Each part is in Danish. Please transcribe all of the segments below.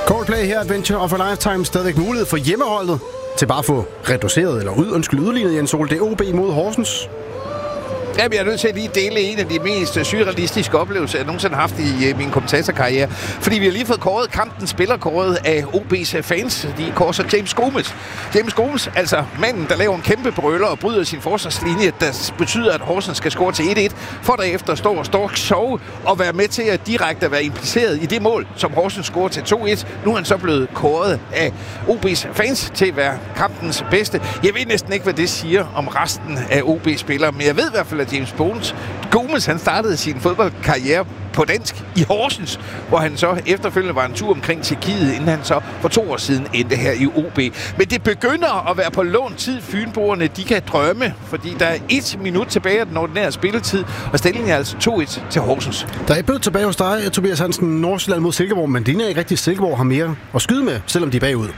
Coldplay her, Adventure of a Lifetime. Stadigvæk mulighed for hjemmeholdet til bare at få reduceret eller udlignet Jens Ole. Det er OB mod Horsens. Jamen, jeg er nødt til at lige dele en af de mest surrealistiske oplevelser, jeg nogensinde har haft i min kommentatorkarriere. Fordi vi har lige fået kåret kampen spillerkåret af OB's fans. De korser James Gomes. James Gomes, altså manden, der laver en kæmpe brøler og bryder sin forsvarslinje, der betyder, at Horsens skal score til 1-1, for derefter stå og sove og være med til at direkte være impliceret i det mål, som Horsens scorer til 2-1. Nu er han så blevet kåret af OB's fans til at være kampens bedste. Jeg ved næsten ikke, hvad det siger om resten af OB-spillere, men jeg ved i hvert fald, at James Gomes, han startede sin fodboldkarriere på dansk i Horsens, hvor han så efterfølgende var en tur omkring Tjekkiet, inden han så for 2 år siden endte her i OB. Men det begynder at være på lånt tid. Fynboerne, de kan drømme, fordi der er 1 minut tilbage af den ordinære spilletid, og stillingen er altså 2-1 til Horsens. Der er et bød tilbage hos dig, Tobias Hansen, Nordsjælland mod Silkeborg, men det er ikke rigtigt. Silkeborg har mere at skyde med, selvom de er bagud.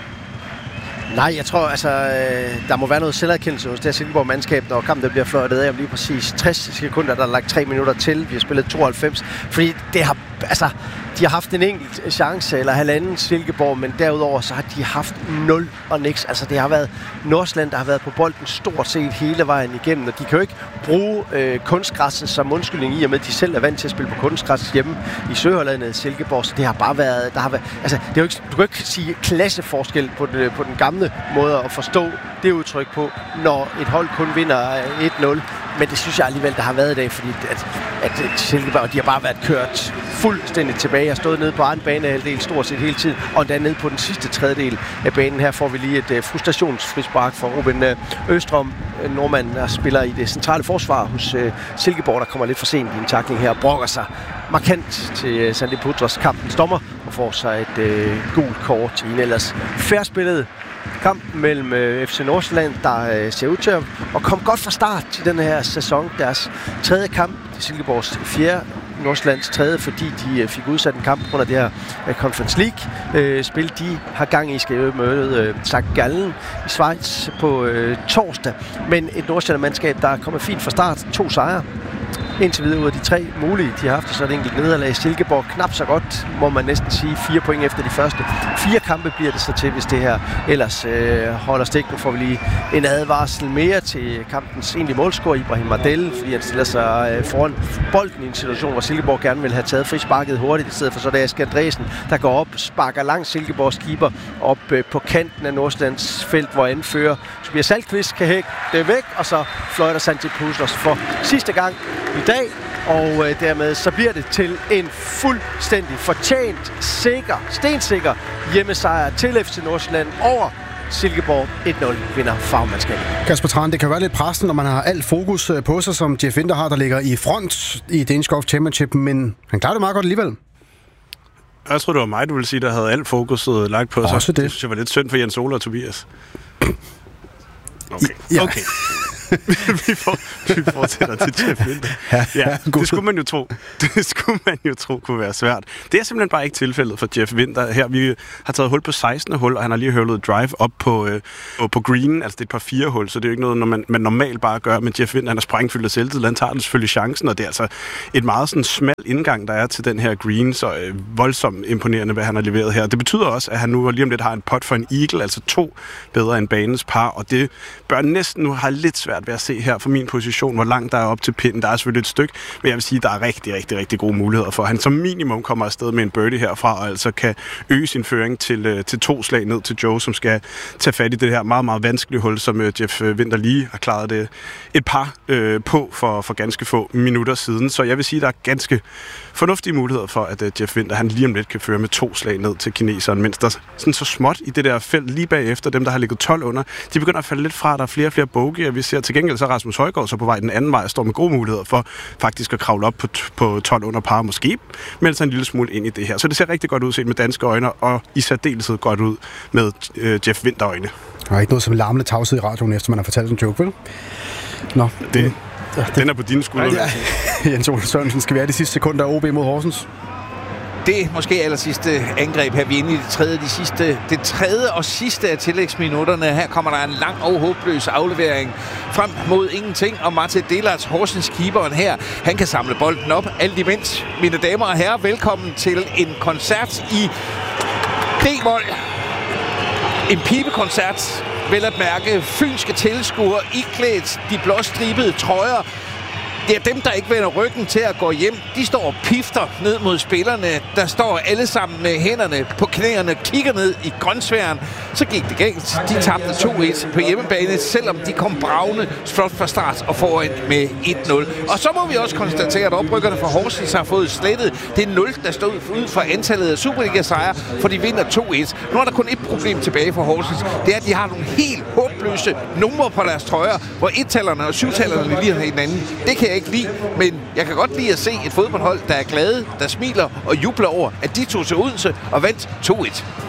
Nej, jeg tror, der må være noget selverkendelse hos det her Silkeborg-mandskab, når kampen bliver fløjtet af lige præcis 60 sekunder, der er lagt 3 minutter til. Vi har spillet 92, fordi det har, de har haft en enkelt chance, eller halvanden Silkeborg, men derudover så har de haft 0 og niks. Altså, det har været Nordsjælland, der har været på bolden stort set hele vejen igennem, og de kan jo ikke bruge kunstgræsset som undskyldning i, og med at de selv er vant til at spille på kunstgræs hjemme i Søhollandet Silkeborg, så det har bare været, det er jo ikke, du kan ikke sige klasseforskel på den gamle måde at forstå det udtryk på, når et hold kun vinder 1-0. Men det synes jeg alligevel, der har været i dag, fordi at Silkeborg, de har bare været kørt fuldstændig tilbage. Jeg har stået nede på egen banehalvdel stort set hele tiden, og endda nede på den sidste tredjedel af banen. Her får vi lige et frustrationsfrispark fra Ruben Østrøm, nordmanden, der spiller i det centrale forsvar hos Silkeborg, der kommer lidt for sent i en tackling her og brokker sig markant til Sandy Putras kampens dommer og får sig et gult kort til en ellers færspillet kamp mellem FC Nordsjælland, der ser ud til at komme godt fra start til den her sæson. Deres 3. kamp, Silkeborgs 4. Nordsjællands 3., fordi de fik udsat en kamp under det her Conference League-spil. De har gang i, skal møde St. Gallen i Schweiz på torsdag. Men et Nordsjælland-mandskab, der er kommet fint fra start. 2 sejre. Indtil videre ud af de 3 mulige, de har haft, så er det enkelt nederlag. Silkeborg knap så godt, må man næsten sige. 4 point efter de første 4 kampe bliver det så til, hvis det her ellers holder stik. Nu får vi lige en advarsel mere til kampens egentlige målscorer, Ibrahim Mardel, fordi han stiller sig foran bolden i en situation, hvor Silkeborg gerne vil have taget frisparket hurtigt, i stedet for så det er Asger Andresen, der går op, sparker langt Silkeborgs keeper op på kanten af Nordsjællands felt, hvor anfører Tobias Salkvist kan hække det væk, og så fløjter Santi Puslos for sidste gang i dag, og dermed så bliver det til en fuldstændig fortjent, stensikker hjemmesejr til FC Nordsjælland over Silkeborg. 1-0 vinder fagmandskabet. Kasper Tran, det kan være lidt pressende, når man har alt fokus på sig, som Jeff Winter har, der ligger i front i Danish Golf Championship, men han klarer det meget godt alligevel. Jeg tror, det var mig, du ville sige, der havde alt fokuset lagt på sig. Også det. Det synes jeg var lidt synd for Jens Ole og Tobias. Okay. Ja. Okay. vi fortsætter til Jeff Winter. Ja, det skulle man jo tro. Det skulle man jo tro kunne være svært. Det er simpelthen bare ikke tilfældet for Jeff Winter. Her vi har taget hul på 16. hul, og han har lige høvlet drive op på green. Altså det er et par 4 hul, så det er jo ikke noget, man normalt bare gør. Men Jeff Winter, han er sprængfyldt af selvtid. Han tager den selvfølgelig chancen, og det er altså et meget sådan smal indgang, der er til den her green. Så voldsomt imponerende, hvad han har leveret her. Det betyder også, at han nu lige om lidt har en pot for en eagle, altså 2 bedre end banens par, og det bør næsten nu have lidt svært ved at se her fra min position, hvor langt der er op til pinden. Der er selvfølgelig et stykke, men jeg vil sige, at der er rigtig, rigtig, rigtig gode muligheder for. Han som minimum kommer afsted med en birdie herfra, og altså kan øge sin føring til 2 slag ned til Joe, som skal tage fat i det her meget, meget vanskelige hul, som Jeff Winter lige har klaret det et par på for ganske få minutter siden. Så jeg vil sige, at der er ganske fornuftige muligheder for, at Jeff Winter, han lige om lidt kan føre med 2 slag ned til kineseren, mens der sådan så småt i det der felt lige bagefter, dem der har ligget 12 under, de begynder at falde lidt fra. Der er flere og flere bogey, og vi ser til gengæld så Rasmus Højgaard så på vej den anden vej og står med gode muligheder for faktisk at kravle op på 12 under par, måske melde sig en lille smule ind i det her. Så det ser rigtig godt ud set med danske øjne, og i særdeleshed godt ud med Jeff Winter øjne. Der er ikke noget som larmende tavshed i radioen, efter man har fortalt en joke, vel? Nå. Den er på dine skuldre. Ja. Jens Ole Sørensen, skal vi have de sidste sekunder af OB mod Horsens? Det måske aller sidste angreb her. Vi er inde i det tredje og sidste af tillægsminutterne. Her kommer der en lang og håbløs aflevering frem mod ingenting. Og Martin Delarts, Horsens keeperen her, han kan samle bolden op. Alt imens, mine damer og herrer, velkommen til en koncert i D-mol. En pibekoncert, vel at mærke. Fynske tilskuere iklædt de blåstribede trøjer. Det er dem, der ikke vender ryggen til at gå hjem. De står og pifter ned mod spillerne. Der står alle sammen med hænderne på knæerne, kigger ned i grønsværen. Så gik det galt. De tabte 2-1 på hjemmebane, selvom de kom bravende flot fra start og foran med 1-0. Og så må vi også konstatere, at oprykkerne fra Horsens har fået slettet det 0, der stod ud fra antallet af Superliga-sejre, for de vinder 2-1. Nu er der kun et problem tilbage for Horsens. Det er, at de har nogle helt håbløse numre på deres trøjer, hvor 1-tallerne og 7-tallerne lige har hinanden. Det kan jeg ikke lide, men jeg kan godt lide at se et fodboldhold, der er glade, der smiler og jubler over, at de tog til Odense og vandt 2-1.